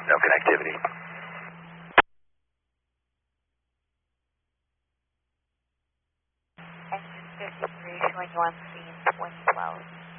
No connectivity. Engine 53 showing you on scene 2012.